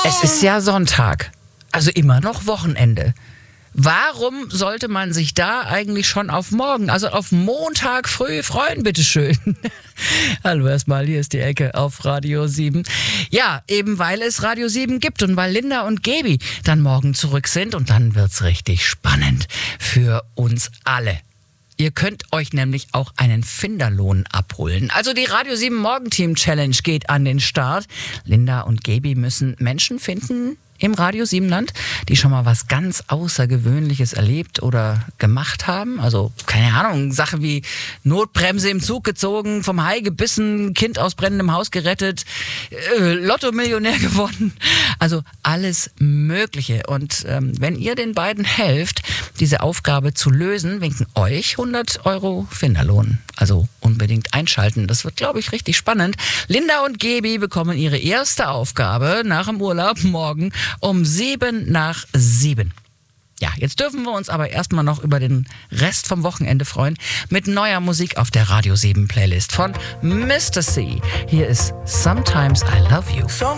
Es ist ja Sonntag, also immer noch Wochenende. Warum sollte man sich da eigentlich schon auf morgen, also auf Montag früh freuen, bitteschön? Hallo erstmal, hier ist die Ecke auf Radio 7. Ja, eben weil es Radio 7 gibt und weil Linda und Gaby dann morgen zurück sind und dann wird's richtig spannend für uns alle. Ihr könnt euch nämlich auch einen Finderlohn abholen. Also die Radio 7 Morgenteam Challenge geht an den Start. Linda und Gaby müssen Menschen finden im Radio 7 Land, die schon mal was ganz Außergewöhnliches erlebt oder gemacht haben. Also, keine Ahnung, Sachen wie Notbremse im Zug gezogen, vom Hai gebissen, Kind aus brennendem Haus gerettet, Lotto-Millionär geworden. Also alles Mögliche. Und wenn ihr den beiden helft, diese Aufgabe zu lösen, winken euch 100 Euro Finderlohn. Also unbedingt einschalten. Das wird, glaube ich, richtig spannend. Linda und Gaby bekommen ihre erste Aufgabe nach dem Urlaub morgen um 7:07. Ja, jetzt dürfen wir uns aber erstmal noch über den Rest vom Wochenende freuen mit neuer Musik auf der Radio 7 Playlist von Mr. C. Hier ist Sometimes I Love You.